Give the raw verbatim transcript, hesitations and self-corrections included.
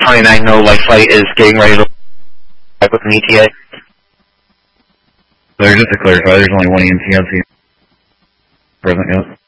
twenty-nine no light flight is getting ready to back with an E T A. So just to clarify, there's only one E M T on scene present yet.